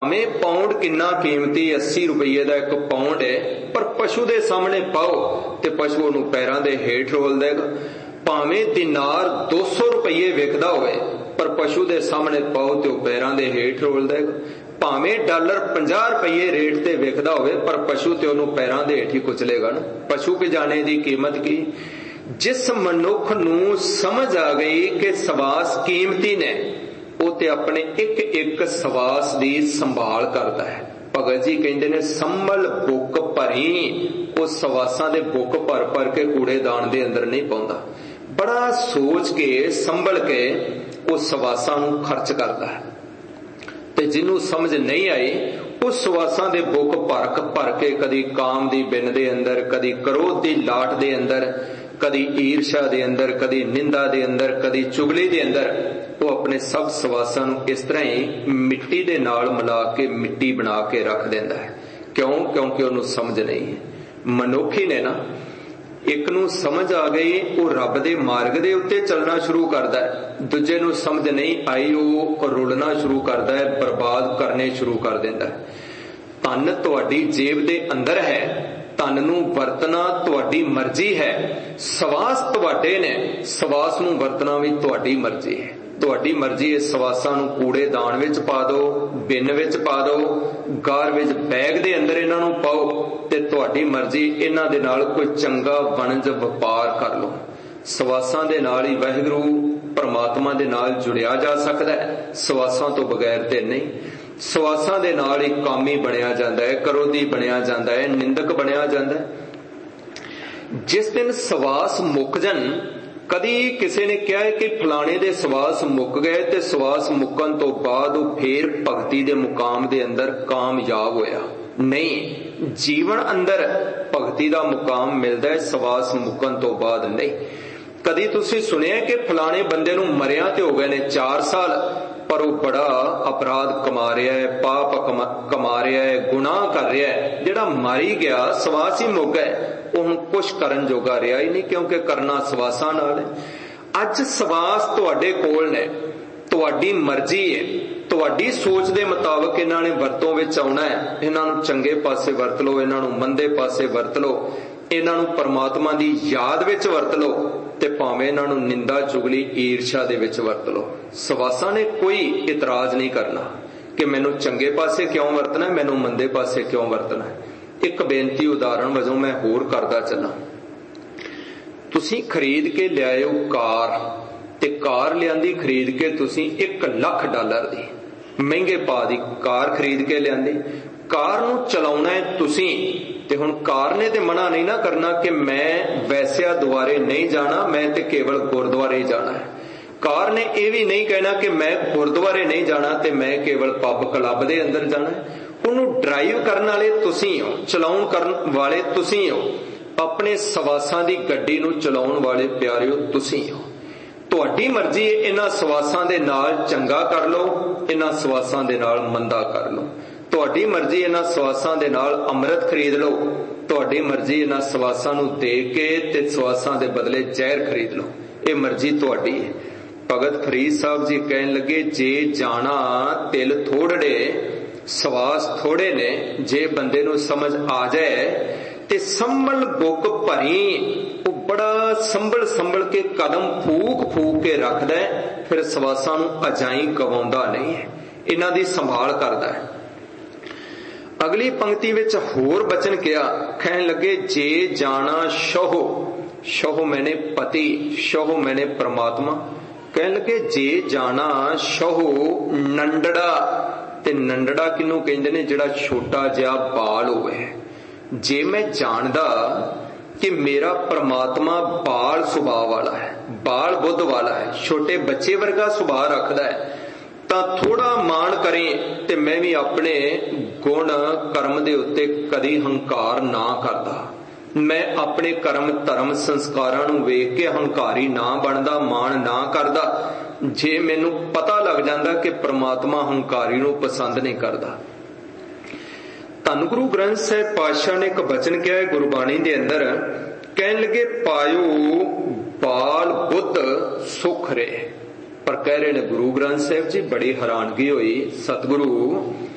भावें पाउंड किन्ना कीमती 80 रुपये का एक पाउंड है, पर पशु के सामने पाओ तो पशु उन्होंने पैरों के हेठ रोल देगा। भावें दिनार 200 रुपये विकदा होवे, पर पशु के सामने पाओ तो पैरों के हेठ रोल देगा। भावें डॉलर 50 रुपये रेट से विकदा होवे, पर पशु तो उन्होंने पैरों के हेठ ही कुचलेगा ना। पशु के जाने की कीमत की। जिस मनुख नूं समझ आ गई कि सवास कीमती ने, वो ते अपने एक एक सवास की संभाल करता है। भगत जी कहते ने संभल बुक भरी, वो सवासां दे बुक भर भर के कूड़ेदान दे अंदर नहीं पाउंदा। बड़ा सोच के संभल के वो सवासां नूं खर्च करता है। ते जिन्हों समझ नहीं आई उस सवासां दे बुक भर के कदी काम दी बिन दे अंदर, कदी क्रोध दी लाट दे अंदर, कदी ईर्षा दे अंदर, कदी निंदा दे अंदर, कदी चुगली दे अंदर, वो अपने सब सवासां नूं इस तरह ही मिट्टी दे नाल मिला के मिट्टी बना के रख देंदा है। क्यों? क्योंकि उन्होंने समझ नहीं है। मनुख ही ने ना, एक नूं समझ आ गई वो रब दे मार्ग दे उत्ते चलना शुरू करदा है, दूजे नूं समझ नहीं आई वो रुलना शुरू करदा है, बर्बाद करने शुरू कर देंदा है। धन तुहाडी जेब दे अंदर है, धन नूं वरतना तुहाडी मर्जी है। सवास तुहाडे ने, सवास नूं वरतना भी तुहाडी मर्जी है। तुहाडी मर्जी है सवासां नूं कूड़ेदान विच पा दो, बिन विच पा दो, गार विच बैग दे अंदर इन्हां नूं पाओ, ते तुहाडी मर्जी इन्हां दे नाल कोई चंगा वणज वपार कर लो। सवासां दे नाल ही वाहिगुरू परमात्मा दे नाल जुड़िया जा सकदा है, सवासां तो बगैर ते नहीं। सवासां दे नाल ही कामी बनिया जांदा है, क्रोधी बनिया जांदा है, निंदक बनिया जांदा है। जिस दिन सवास मुक जन, कदी किसी ने कहा है कि फलाने दे सवास मुक गए, ते सवास मुकन तो बाद वो फिर भगती दे मुकाम दे अंदर कामयाब होया नहीं। जीवन अंदर भगती दा मुकाम मिलदा है, सवास मुकन तो बाद नहीं। कदी तुसी सुनिया कि फलाने बंदे नूं मरिया ते हो गए ने 4 साल, पर वो बड़ा अपराध कमा रहा है, पाप कमा रहा है, गुनाह कर रहा है। जिहड़ा मारी गया सवास ही मुक गए, उन कुछ करन जोगा रहा ही नहीं, क्योंकि करना सवासां नाल है। अज सवास तुहाडे कोल ने, तुहाडी मर्जी है, तुहाडी सोच दे मुताबिक इन्हां ने वरतों विच आउणा है। इन्हां नूं चंगे पासे वरत लो, इन्हां नूं मंदे पासे वरत लो, इन्हां नूं परमात्मा दी याद विच वरत लो, ते भावें इन्हां नूं निंदा चुगली ईर्षा दे विच वरत लो। सवासां ने कोई इतराज नहीं करना कि मैनूं चंगे पासे क्यों वरतना है, मैनूं मंदे पासे क्यों वरतना है। एक बेनती उदाहरण वजों मैं होर करदा चला। तुसीं खरीद के लिआए हो कार, ते कार लिआंदी खरीद के तुसीं $1 लाख दी महंगे पा दी कार खरीद के लिआंदी। कार नूं चलाउणा है तुसीं, ते हुण कार ने ते मना नहीं ना करना कि मैं वैसिया द्वारे नहीं जाना, मैं ते केवल गुरुद्वारे जाना है। कार ने यह भी नहीं कहना कि मैं गुरुद्वारे नहीं जाना ते मैं केवल पब क्लब दे अंदर जाना है। उन्होंने ड्राइव करने वाले तुसीं हो, चलाउण करन वाले तुसीं हो, अपने सवासां दी गड्डी नूं चलाउण वाले प्यारिओ तुसीं हो। तुहाडी मर्जी है, इन्हां सवासां दे नाल चंगा कर लो, इन्हां सवासां दे नाल मंदा कर लो। तुहाडी मर्जी इन्हां सवासां दे नाल अमृत खरीद लो, तुहाडी मर्जी इन्हां सवासां नूं दे के ते सवासां दे बदले जहर खरीद लो। ये मर्जी तुहाडी है। भगत फरीद साहब जी कहन लगे, जे जाना तिल थोड़े सवास थोड़े ने, जे बंदे नूं समझ आ जाए ते संभल बुक भरी, वो बड़ा संभल संभल के कदम फूक फूक के रखदा है, फिर सवासां नूं अजाई गवाउंदा नहीं है, इन्हां दी संभाल करदा है। अगली पंक्ति विच होर बचन किया, कहन लगे जे जाना शोहो, शोहो मैंने पति, शोहो मैंने परमात्मा। कहन लगे जे जाना शोहो नंडड़ा, ते नंडड़ा किनू कहंदे ने, जिहड़ा छोटा जिहा बाल होवे। जे मैं जानदा कि मेरा परमात्मा बाल सुभाव वाला है, बाल बुद्ध वाला है, छोटे बच्चे वर्गा सुभाव रखदा है, तां थोड़ा मान करें ते मैं भी अपने गुण कर्म दे उत्ते कदी हंकार ना करदा। मैं अपने कर्म धर्म संस्कारां नूं वेख के हंकारी ना बनदा, मान ना करदा। जे मैनूं पता लग जांदा कि परमात्मा हंकारी नूं पसंद नहीं करदा। धन गुरु ग्रंथ साहिब पातशाह ने एक बचन किया है गुरबाणी दे अंदर, कहन लगे पायो बाल बुद्ध सुख रे। पर कह रहे ने गुरु ग्रंथ साहिब जी, बड़ी हैरानगी हुई, सतगुरु